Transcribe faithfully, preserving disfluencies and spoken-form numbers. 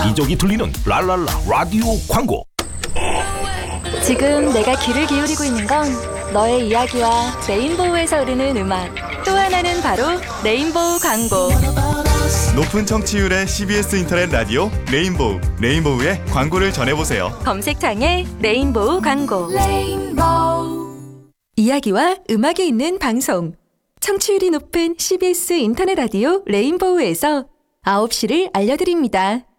여기저기 들리는 랄랄라 라디오 광고. 지금 내가 귀를 기울이고 있는 건 너의 이야기와 레인보우에서 흐르는 음악, 또 하나는 바로 레인보우 광고. 높은 청취율의 씨비에스 인터넷 라디오 레인보우. 레인보우의 광고를 전해보세요. 검색창에 레인보우 광고. 레인보우. 이야기와 음악이 있는 방송. 청취율이 높은 씨비에스 인터넷 라디오 레인보우에서 아홉 시를 알려드립니다.